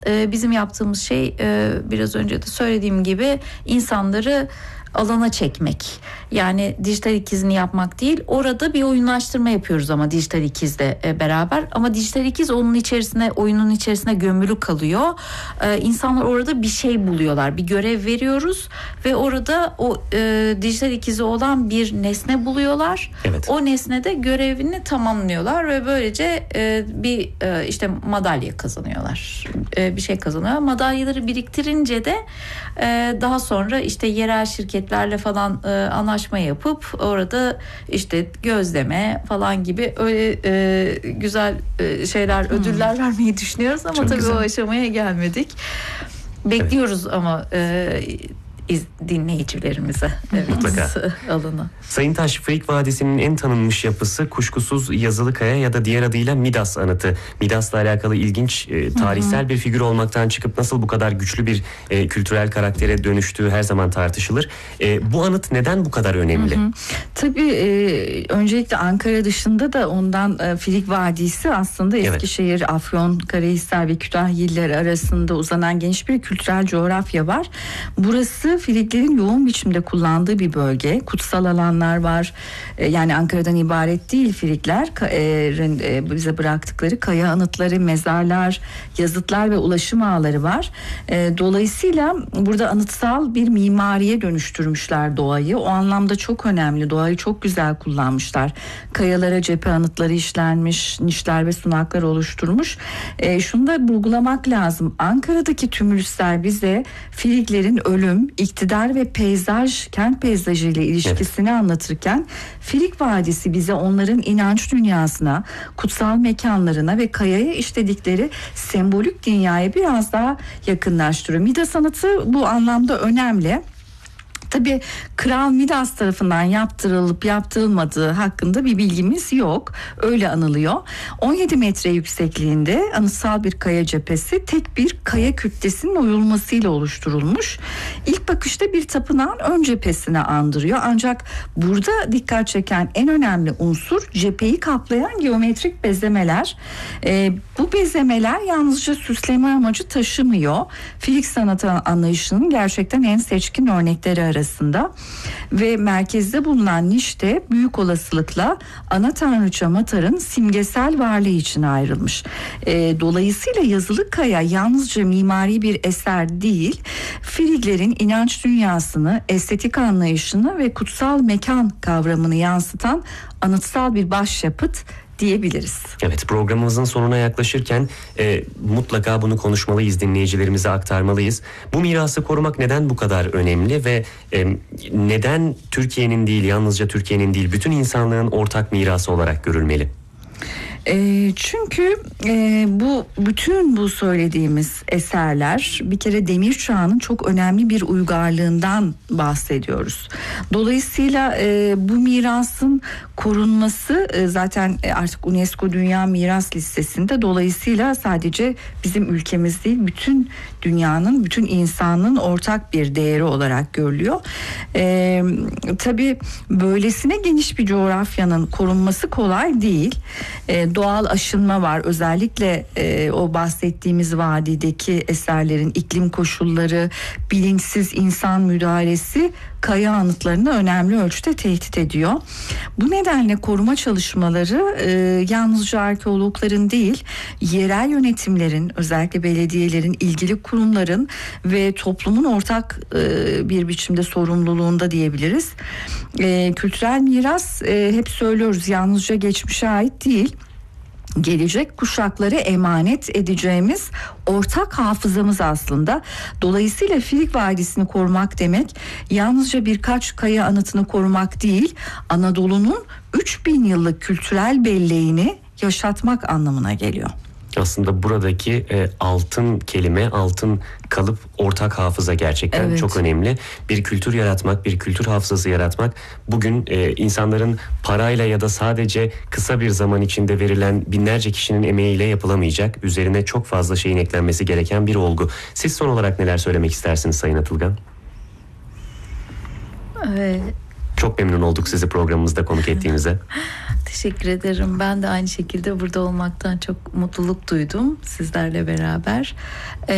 Bizim yaptığımız şey biraz önce de söylediğim gibi insanları alana çekmek. Yani dijital ikizini yapmak değil, orada bir oyunlaştırma yapıyoruz ama dijital ikizle beraber. Ama dijital ikiz oyunun içerisine gömülü kalıyor. İnsanlar orada bir şey buluyorlar, bir görev veriyoruz ve orada o dijital ikizi olan bir nesne buluyorlar. Evet. O nesnede görevini tamamlıyorlar ve böylece bir işte madalya kazanıyorlar. Bir şey kazanıyor. Madalyaları biriktirince de daha sonra işte yerel şirketlerle falan anlaşma yapıp orada işte gözleme falan gibi öyle güzel şeyler, ödüller vermeyi düşünüyoruz ama çok tabii güzel. o aşamaya gelmedik. Bekliyoruz ama dinleyicilerimize. Evet, mutlaka. alanı. Sayın Taş, Frig Vadisi'nin en tanınmış yapısı kuşkusuz Yazılıkaya ya da diğer adıyla Midas anıtı. Midas'la alakalı ilginç tarihsel bir figür olmaktan çıkıp nasıl bu kadar güçlü bir kültürel karaktere dönüştüğü her zaman tartışılır. Bu anıt neden bu kadar önemli? Tabii öncelikle Ankara dışında da ondan Frig Vadisi aslında Eskişehir, Afyonkarahisar ve Kütahyeliler arasında uzanan geniş bir kültürel coğrafya var. Burası Friglerin yoğun biçimde kullandığı bir bölge. Kutsal alanlar var. Yani Ankara'dan ibaret değil Frigler. Bize bıraktıkları kaya anıtları, mezarlar, yazıtlar ve ulaşım ağları var. Dolayısıyla burada anıtsal bir mimariye dönüştürmüşler doğayı. O anlamda çok önemli. Doğayı çok güzel kullanmışlar. Kayalara cephe anıtları işlenmiş, nişler ve sunaklar oluşturmuş. Şunu da vurgulamak lazım. Ankara'daki tümülüsler bize Friglerin ölüm, iktidar ve peyzaj, kent peyzajı ile ilişkisini anlatırken Frig Vadisi bize onların inanç dünyasına, kutsal mekanlarına ve kayaya işledikleri sembolik dünyaya biraz daha yakınlaştırıyor. Midas anıtı bu anlamda önemli. Tabii Kral Midas tarafından yaptırılıp yaptırılmadığı hakkında bir bilgimiz yok. Öyle anılıyor. 17 metre yüksekliğinde anıtsal bir kaya cephesi tek bir kaya kütlesinin oyulmasıyla oluşturulmuş. İlk bakışta bir tapınağın ön cephesini andırıyor. Ancak burada dikkat çeken en önemli unsur cepheyi kaplayan geometrik bezemeler. Bu bezemeler yalnızca süsleme amacı taşımıyor. Frig sanatı anlayışının gerçekten en seçkin örnekleri arasında ve merkezde bulunan niş de büyük olasılıkla ana tanrıça Matar'ın simgesel varlığı için ayrılmış. Dolayısıyla Yazılıkaya yalnızca mimari bir eser değil, Friglerin inanç dünyasını, estetik anlayışını ve kutsal mekan kavramını yansıtan anıtsal bir başyapıt diyebiliriz. Evet, programımızın sonuna yaklaşırken mutlaka bunu konuşmalıyız, dinleyicilerimize aktarmalıyız. Bu mirası korumak neden bu kadar önemli ve neden Türkiye'nin değil, yalnızca Türkiye'nin değil, bütün insanlığın ortak mirası olarak görülmeli? Çünkü bütün bu söylediğimiz eserler bir kere demir çağının çok önemli bir uygarlığından bahsediyoruz. Dolayısıyla bu mirasın korunması zaten artık UNESCO Dünya Miras Listesi'nde, dolayısıyla sadece bizim ülkemiz değil, bütün dünyanın, bütün insanlığın ortak bir değeri olarak görülüyor. Tabii böylesine geniş bir coğrafyanın korunması kolay değil. Doğal aşınma var. Özellikle o bahsettiğimiz vadideki eserlerin iklim koşulları, bilinçsiz insan müdahalesi kaya anıtlarını önemli ölçüde tehdit ediyor. Bu nedenle koruma çalışmaları yalnızca arkeologların değil, yerel yönetimlerin, özellikle belediyelerin, ilgili kurumların ve toplumun ortak bir biçimde sorumluluğunda diyebiliriz. Kültürel miras, hep söylüyoruz, yalnızca geçmişe ait değil, gelecek kuşaklara emanet edeceğimiz ortak hafızamız aslında. Dolayısıyla Frig Vadisi'ni korumak demek yalnızca birkaç kaya anıtını korumak değil, Anadolu'nun 3000 yıllık kültürel belleğini yaşatmak anlamına geliyor. Aslında buradaki altın kelime, altın kalıp ortak hafıza gerçekten çok önemli. Bir kültür yaratmak, bir kültür hafızası yaratmak bugün insanların parayla ya da sadece kısa bir zaman içinde verilen binlerce kişinin emeğiyle yapılamayacak. Üzerine çok fazla şeyin eklenmesi gereken bir olgu. Siz son olarak neler söylemek istersiniz Sayın Atılgan? Çok memnun olduk sizi programımızda konuk ettiğimize. Teşekkür ederim. Ben de aynı şekilde burada olmaktan çok mutluluk duydum sizlerle beraber.